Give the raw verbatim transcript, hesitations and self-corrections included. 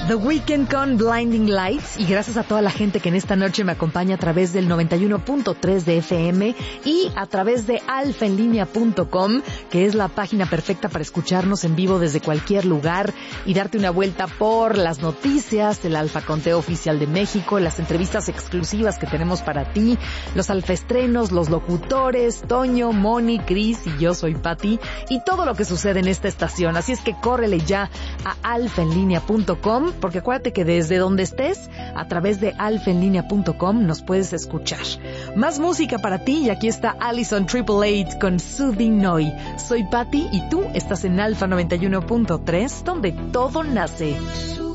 The Weeknd con Blinding Lights, y gracias a toda la gente que en esta noche me acompaña a través del noventa y uno punto tres de F M y a través de alfa en línea punto com, que es la página perfecta para escucharnos en vivo desde cualquier lugar y darte una vuelta por las noticias, el Alfa Conteo Oficial de México, las entrevistas exclusivas que tenemos para ti, los alfaestrenos, los locutores, Toño, Moni, Cris y yo soy Patti, y todo lo que sucede en esta estación. Así es que córrele ya a alfa en línea punto com, porque acuérdate que desde donde estés, a través de alfa en línea punto com nos puedes escuchar. Más música para ti, y aquí está Allison Triple Eight con Soothing Noi. Soy Patti y tú estás en Alfa noventa y uno punto tres, donde todo nace.